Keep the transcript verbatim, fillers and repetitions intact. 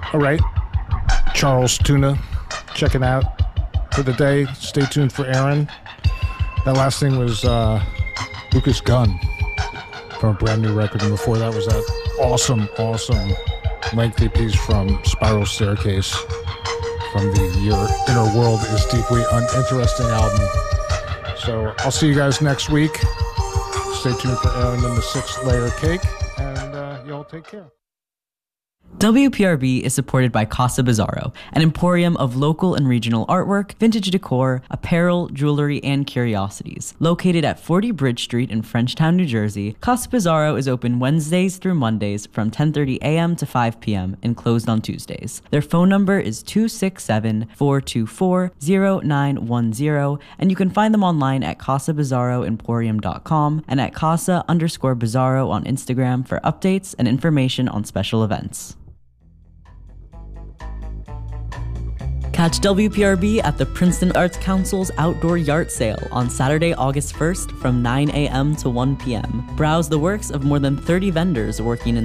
All right. Charles Tuna, checking out for the day. Stay tuned for Aaron. That last thing was uh, Lucas Gunn from a brand new record. And before that was that awesome, awesome lengthy piece from Spiral Staircase from the Your Inner World is Deeply Uninteresting album. So I'll see you guys next week. Stay tuned for Aaron and the Six Layer Cake, and uh, y'all take care. W P R B is supported by Casa Bizarro, an emporium of local and regional artwork, vintage decor, apparel, jewelry, and curiosities. Located at forty Bridge Street in Frenchtown, New Jersey, Casa Bizarro is open Wednesdays through Mondays from ten thirty a.m. to five p.m. and closed on Tuesdays. Their phone number is two six seven, four two four, zero nine one zero, and you can find them online at casa bizarro emporium dot com and at casa underscore bizarro on Instagram for updates and information on special events. Catch W P R B at the Princeton Arts Council's outdoor yard sale on Saturday, August first from nine a.m. to one p.m. Browse the works of more than thirty vendors working in